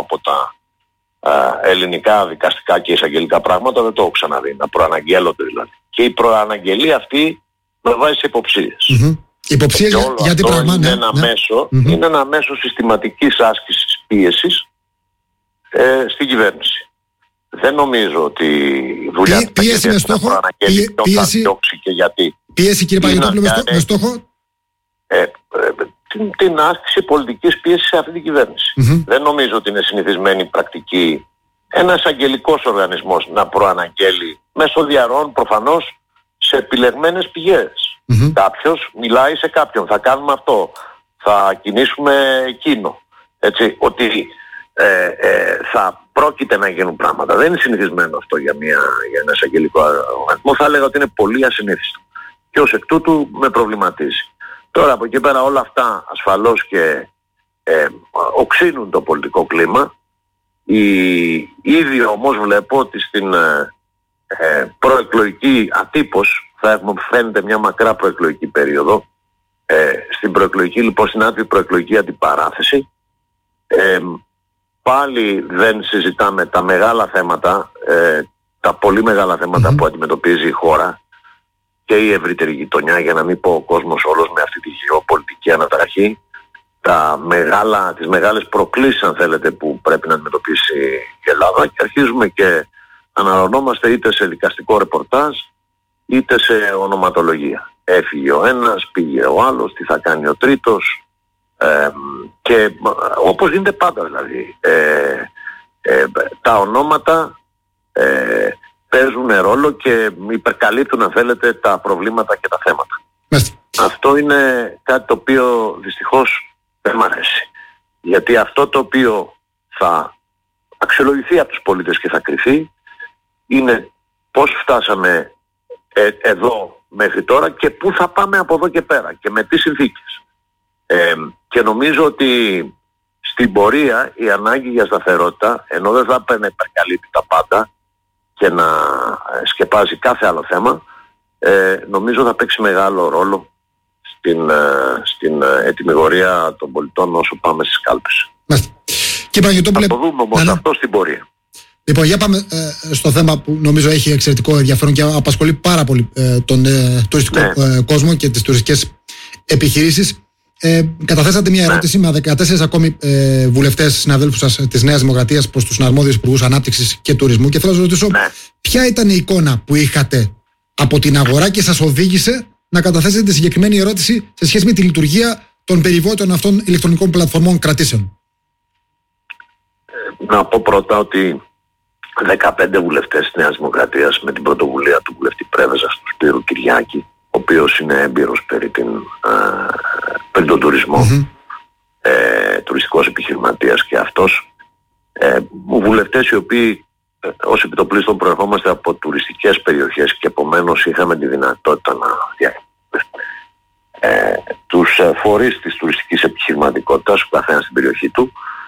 από τα ελληνικά δικαστικά και εισαγγελικά πράγματα, δεν το έχω ξαναδεί, να προαναγγέλλονται δηλαδή. Και η προαναγγελία αυτή με βάζει σε υποψίες. Υποψίες για τι πράγμα, είναι ένα μέσο, είναι ένα μέσο συστηματικής άσκησης πίεσης στην κυβέρνηση. Δεν νομίζω ότι η δουλειά της πίεση με στόχο, θα διώξει και γιατί. Πίεση, κύριε Παγετόπουλο, με στόχο την άσκηση πολιτικής πίεσης σε αυτή την κυβέρνηση. Δεν νομίζω ότι είναι συνηθισμένη πρακτική ένας αγγελικός οργανισμός να προαναγγέλει μέσω διαρροών προφανώς σε επιλεγμένες πηγές. Κάποιος μιλάει σε κάποιον, θα κάνουμε αυτό, θα κινήσουμε εκείνο. Έτσι, ότι θα πρόκειται να γίνουν πράγματα. Δεν είναι συνηθισμένο αυτό για ένα εισαγγελικό οργανισμό. Θα έλεγα ότι είναι πολύ ασυνήθιστο. Και ως εκ τούτου με προβληματίζει. Τώρα από εκεί πέρα όλα αυτά ασφαλώς και οξύνουν το πολιτικό κλίμα. Ήδη όμως βλέπω ότι στην προεκλογική ατύπως θα έχουμε, φαίνεται, μια μακρά προεκλογική περίοδο. Στην προεκλογική, λοιπόν, στην άτυπη προεκλογική αντιπαράθεση πάλι δεν συζητάμε τα μεγάλα θέματα, τα πολύ μεγάλα θέματα που αντιμετωπίζει η χώρα και η ευρύτερη γειτονιά, για να μην πω ο κόσμος όλος, με αυτή τη γεωπολιτική αναταραχή, τις μεγάλες προκλήσεις, αν θέλετε, που πρέπει να αντιμετωπίσει η Ελλάδα, και αρχίζουμε και αναρρωνόμαστε είτε σε δικαστικό ρεπορτάζ είτε σε ονοματολογία. Έφυγε ο ένας, πήγε ο άλλος, τι θα κάνει ο τρίτος, και όπως γίνεται πάντα δηλαδή, τα ονόματα παίζουν ρόλο και υπερκαλύπτουν, αν θέλετε, τα προβλήματα και τα θέματα. Αυτό είναι κάτι το οποίο δυστυχώς δεν μ' αρέσει. Γιατί αυτό το οποίο θα αξιολογηθεί από τους πολίτες και θα κριθεί είναι πώς φτάσαμε εδώ μέχρι τώρα και πού θα πάμε από εδώ και πέρα και με τι συνθήκες. Και νομίζω ότι στην πορεία η ανάγκη για σταθερότητα, ενώ δεν θα πρέπει να υπερκαλύπτει τα πάντα και να σκεπάζει κάθε άλλο θέμα, νομίζω θα παίξει μεγάλο ρόλο στην ετυμηγορία των πολιτών όσο πάμε στις κάλπες. Θα το δούμε όμως αυτό στην πορεία. Λοιπόν, για πάμε στο θέμα που νομίζω έχει εξαιρετικό ενδιαφέρον και απασχολεί πάρα πολύ τον τουριστικό κόσμο και τις τουριστικές επιχειρήσεις. Καταθέσατε μια ερώτηση με 14 ακόμη βουλευτές, συναδέλφους σας της Νέας Δημοκρατίας, προς τους αρμόδιους υπουργούς ανάπτυξης και τουρισμού, και θέλω να σας ρωτήσω ποια ήταν η εικόνα που είχατε από την αγορά και σας οδήγησε να καταθέσετε τη συγκεκριμένη ερώτηση σε σχέση με τη λειτουργία των περιβόητων αυτών ηλεκτρονικών πλατφορμών κρατήσεων. Να πω πρώτα ότι 15 βουλευτές της Νέας Δημοκρατίας, με την πρωτοβουλία του βουλευτή Πρέβεζα, του Σπύρου Κυριάκη, ο οποίος είναι έμπειρος περί τον τουρισμό, τουριστικός επιχειρηματίας και αυτός, βουλευτές οι οποίοι ως επιτοπλίστων προερχόμαστε από τουριστικές περιοχές και επομένως είχαμε τη δυνατότητα να τους φορείς της τουριστικής επιχειρηματικότητας, ο καθένας στην περιοχή του,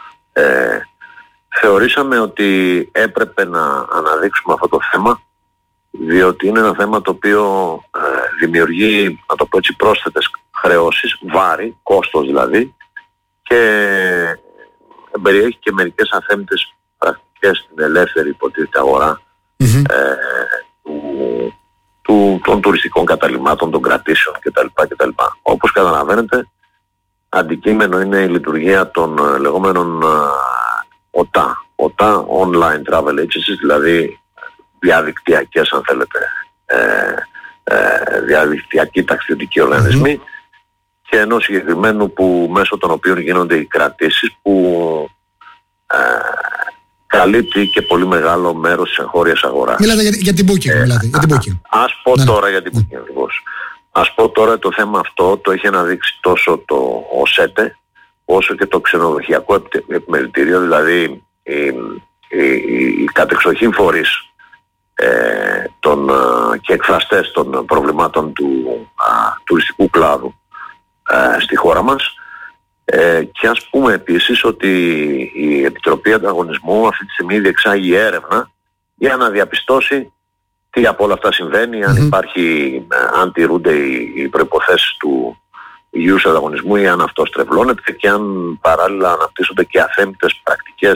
θεωρήσαμε ότι έπρεπε να αναδείξουμε αυτό το θέμα, διότι είναι ένα θέμα το οποίο δημιουργεί, να το πω έτσι, πρόσθετες χρεώσεις, βάρη, κόστος δηλαδή, και περιέχει και μερικές αθέμητες πρακτικές στην ελεύθερη υποτίθεται αγορά των τουριστικών καταλυμάτων, των κρατήσεων κτλ. Όπως καταλαβαίνετε, αντικείμενο είναι η λειτουργία των λεγόμενων OTA, Online Travel Agencies, δηλαδή διαδικτυακές, αν θέλετε, διαδικτυακοί ταξιδιωτικοί οργανισμοί, και ενός συγκεκριμένου που μέσω των οποίων γίνονται οι κρατήσεις, που καλύπτει και πολύ μεγάλο μέρος της εγχώριας αγοράς. Μιλάτε για την Booking. Ας πω τώρα για την Booking ακριβώς. Ας πω τώρα, το θέμα αυτό το έχει αναδείξει τόσο το ΟΣΕΤΕ όσο και το ξενοδοχειακό επιμελητήριο, δηλαδή οι κατεξοχήν φορείς και εκφραστές των προβλημάτων του τουριστικού κλάδου στη χώρα μας. Και ας πούμε επίσης ότι η Επιτροπή Ανταγωνισμού αυτή τη στιγμή διεξάγει έρευνα για να διαπιστώσει τι από όλα αυτά συμβαίνει, αν τηρούνται οι προϋποθέσεις του υγιούς ανταγωνισμού ή αν αυτό στρεβλώνεται, και αν παράλληλα αναπτύσσονται και αθέμητες πρακτικές